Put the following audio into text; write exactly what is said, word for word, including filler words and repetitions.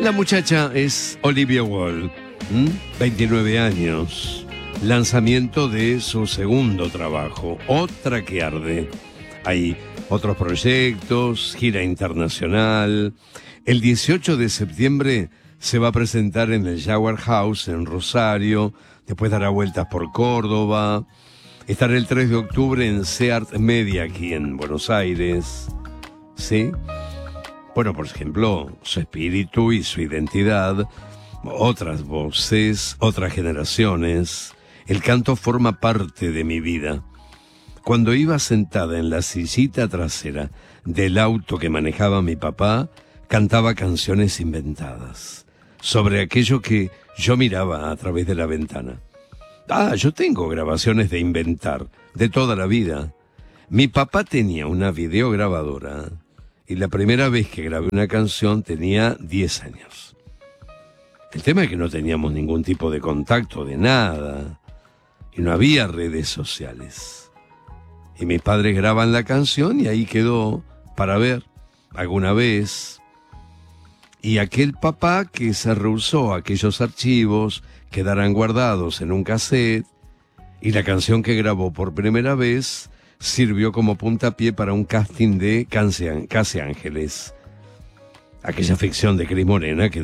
La muchacha es Olivia Wilde, ¿m? veintinueve años, lanzamiento de su segundo trabajo, Otra que arde. Hay otros proyectos, gira internacional. El dieciocho de septiembre se va a presentar en el Jaguar House en Rosario, después dará vueltas por Córdoba. Estará el tres de octubre en Seart Media aquí en Buenos Aires. ¿Sí? Bueno, por ejemplo, su espíritu y su identidad, otras voces, otras generaciones. El canto forma parte de mi vida. Cuando iba sentada en la sillita trasera del auto que manejaba mi papá, cantaba canciones inventadas sobre aquello que yo miraba a través de la ventana. Ah, yo tengo grabaciones de inventar, de toda la vida. Mi papá tenía una videograbadora y la primera vez que grabé una canción tenía diez años. El tema es que no teníamos ningún tipo de contacto, de nada, y no había redes sociales. Y mis padres graban la canción y ahí quedó para ver alguna vez. Y aquel papá que se rehusó a aquellos archivos quedaran guardados en un cassette, y la canción que grabó por primera vez sirvió como puntapié para un casting de Casi Ángeles, aquella ficción de Cris Morena que